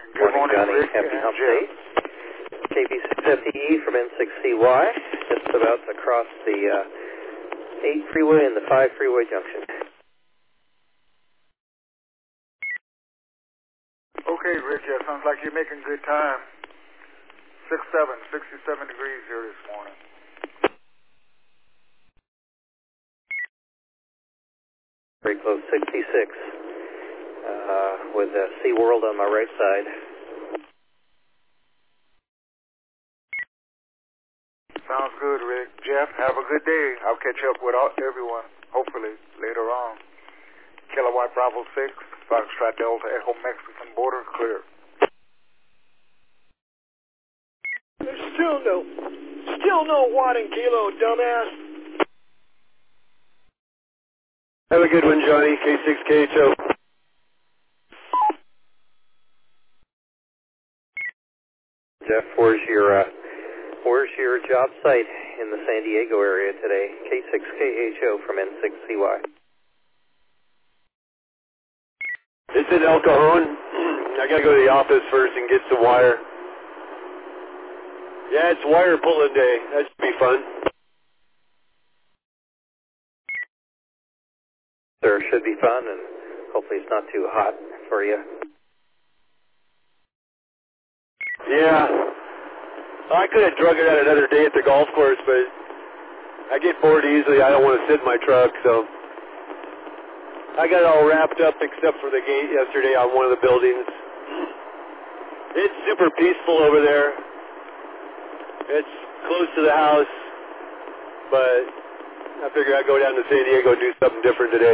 Good morning, Johnny. Rick Happy and Hump Jeff. Day. KB6FDE from N6CY, just about to cross the 8 freeway and the 5 freeway junction. Okay, Rick, yeah, sounds like you're making good time. 67 degrees here this morning. Very close, 66, with SeaWorld on my right side. Sounds good, Rick. Jeff, have a good day. I'll catch up with everyone, hopefully, later on. Kilowatt Bravo 6, Foxtrot Delta, Echo Mexican border clear. There's still no watt and kilo, dumbass. Have a good one, Johnny. K6KHO. Jeff, where's your job site in the San Diego area today? K6KHO from N6CY. It's in El Cajon. I gotta go to the office first and get some wire. Yeah, it's wire pulling day. That should be fun. Sir, should be fun, and hopefully it's not too hot for you. Yeah. I could have drug it out another day at the golf course, but I get bored easily. I don't want to sit in my truck, so I got it all wrapped up except for the gate yesterday on one of the buildings. It's super peaceful over there. It's close to the house, but I figured I'd go down to San Diego and do something different today.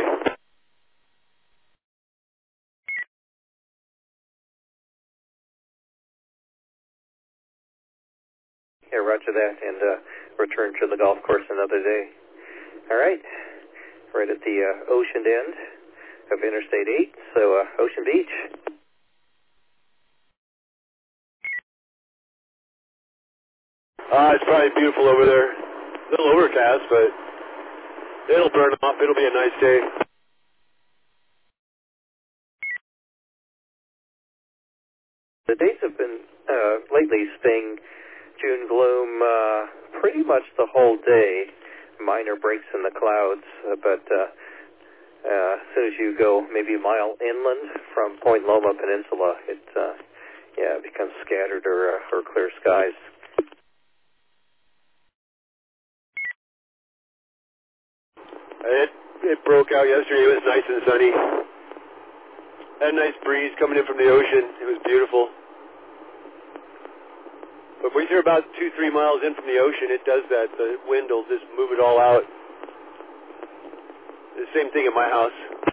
Yeah, roger that, and return to the golf course another day. All right, right at the ocean end of Interstate 8, so Ocean Beach. It's probably beautiful over there. A little overcast, but it'll burn off. It'll be a nice day. The days have been lately staying June gloom pretty much the whole day. Minor breaks in the clouds, but as soon as you go maybe a mile inland from Point Loma Peninsula, it becomes scattered or clear skies. It broke out yesterday. It was nice and sunny. Had a nice breeze coming in from the ocean. It was beautiful. But when you're about 2-3 miles in from the ocean, it does that. The wind will just move it all out. The same thing at my house.